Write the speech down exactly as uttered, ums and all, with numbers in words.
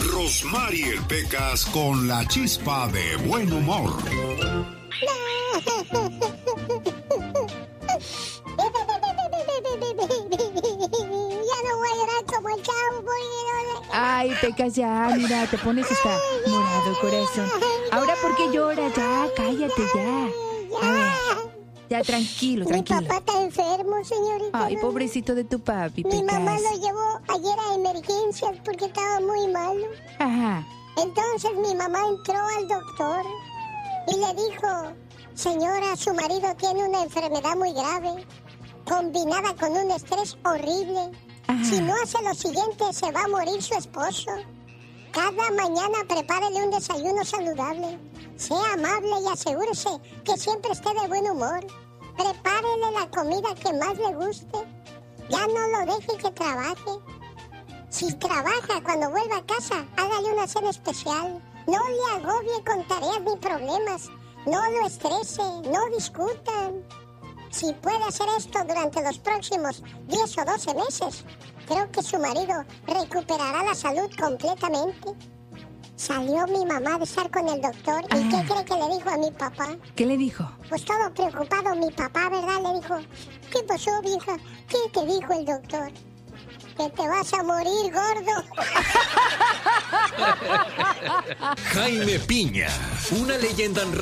Rosmarie Pecas con la chispa de buen humor. Ya no voy a llorar como el cowboy. Ay, Pecas, ya, mira, te pones hasta morado, corazón. Ahora, ¿por qué lloras? Ya, cállate, ya. A ver, ya, tranquilo, tranquilo. Mi papá está enfermo, señorita. Ay, pobrecito de tu papi, Pecas. Mi mamá lo llevó ayer a emergencias porque estaba muy malo. Ajá. Entonces mi mamá entró al doctor y le dijo: señora, su marido tiene una enfermedad muy grave, combinada con un estrés horrible. Ajá. Si no hace lo siguiente, se va a morir su esposo. Cada mañana prepárele un desayuno saludable. Sea amable y asegúrese que siempre esté de buen humor. Prepárele la comida que más le guste. Ya no lo deje que trabaje. Si trabaja, cuando vuelva a casa, hágale una cena especial. No le agobie con tareas ni problemas. No lo estrese, no discutan. Si puede hacer esto durante los próximos diez o doce meses, creo que su marido recuperará la salud completamente. Salió mi mamá de estar con el doctor. ¿Y ah. qué cree que le dijo a mi papá? ¿Qué le dijo? Pues todo preocupado mi papá, ¿verdad? Le dijo: ¿qué pasó, vieja? ¿Qué te dijo el doctor? Que te vas a morir, gordo. Jaime Piña, una leyenda en